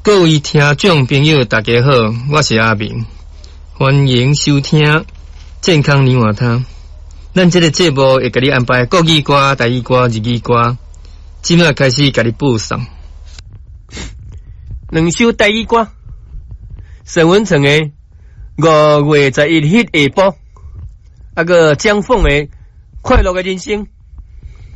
各位听众朋友，大家好，我是阿明，欢迎收听健康年华汤。咱这个节目会给你安排国语歌、台语歌、日语歌，今仔开始给你播送。 两首台语歌，沈文成的5月11日下晡，个江凤的快乐的人生。